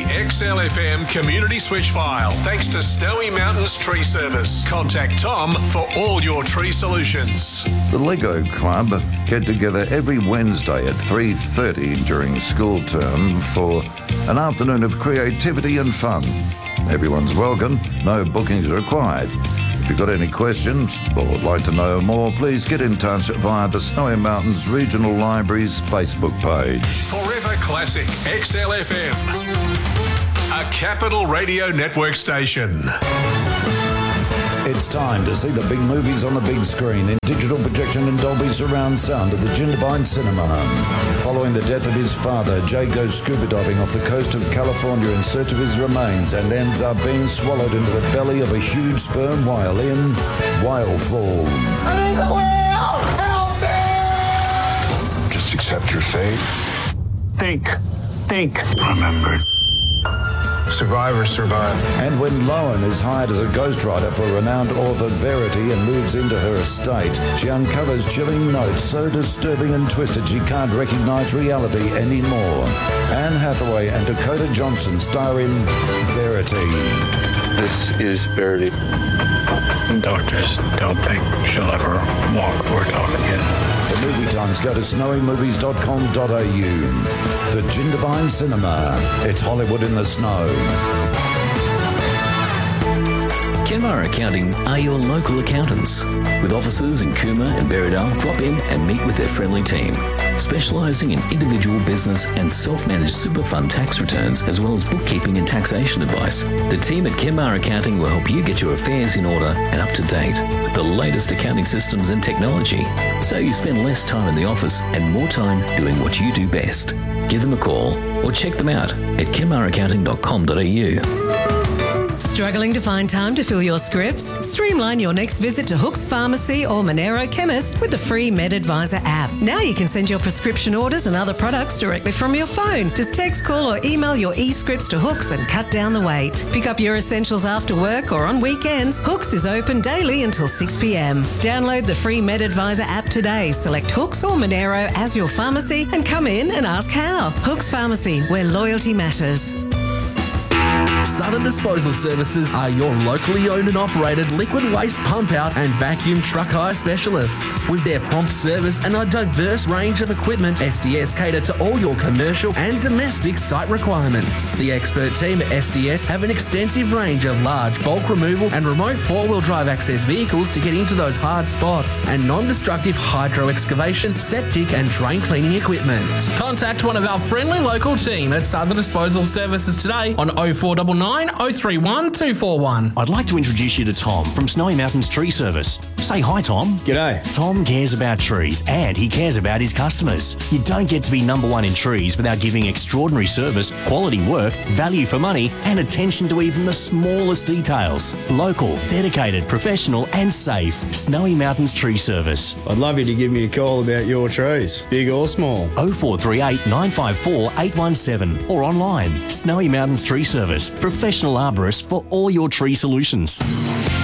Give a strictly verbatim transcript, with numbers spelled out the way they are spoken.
X L F M community switch file thanks to Snowy Mountains Tree Service. Contact Tom for all your tree solutions. The Lego Club get together every Wednesday at three thirty during school term for an afternoon of creativity and fun. Everyone's welcome, no bookings required. If you've got any questions or would like to know more, please get in touch via the Snowy Mountains Regional Library's Facebook page. Forever Classic X L F M, a Capital Radio Network station. It's time to see the big movies on the big screen in digital projection and Dolby surround sound at the Jindabyne Cinema. Following the death of his father, Jay goes scuba diving off the coast of California in search of his remains and ends up being swallowed into the belly of a huge sperm whale in Whale Fall. I need the whale! Help me! Just accept your fate. Think. Think. Remember. Survivors survive. And when Lowen is hired as a ghostwriter for renowned author Verity and moves into her estate, she uncovers chilling notes so disturbing and twisted she can't recognize reality anymore. Anne Hathaway and Dakota Johnson star in Verity. This is Verity. Doctors don't think she'll ever walk or talk again. For movie times, go to snowy movies dot com dot a u. The Jindabyne Cinema. It's Hollywood in the snow. Kenmare Accounting are your local accountants. With offices in Cooma and Berrydale, drop in and meet with their friendly team. Specialising in individual business and self-managed super fund tax returns, as well as bookkeeping and taxation advice. The team at Kenmare Accounting will help you get your affairs in order and up to date with the latest accounting systems and technology, so you spend less time in the office and more time doing what you do best. Give them a call or check them out at kenmare accounting dot com dot a u. Struggling to find time to fill your scripts? Streamline your next visit to Hooks Pharmacy or Monero Chemist with the free MedAdvisor app. Now you can send your prescription orders and other products directly from your phone. Just text, call or email your e-scripts to Hooks and cut down the wait. Pick up your essentials after work or on weekends. Hooks is open daily until six p.m. Download the free MedAdvisor app today. Select Hooks or Monero as your pharmacy and come in and ask how. Hooks Pharmacy, where loyalty matters. Southern Disposal Services are your locally owned and operated liquid waste pump out and vacuum truck hire specialists. With their prompt service and a diverse range of equipment, S D S cater to all your commercial and domestic site requirements. The expert team at S D S have an extensive range of large bulk removal and remote four-wheel drive access vehicles to get into those hard spots, and non-destructive hydro excavation, septic and drain cleaning equipment. Contact one of our friendly local team at Southern Disposal Services today on oh four nine nine oh three one two four one. I'd like to introduce you to Tom from Snowy Mountains Tree Service. Say hi, Tom. G'day. Tom cares about trees and he cares about his customers. You don't get to be number one in trees without giving extraordinary service, quality work, value for money and attention to even the smallest details. Local, dedicated, professional and safe. Snowy Mountains Tree Service. I'd love you to give me a call about your trees, big or small. oh four three eight nine five four eight one seven or online. Snowy Mountains Tree Service. Professional arborists for all your tree solutions.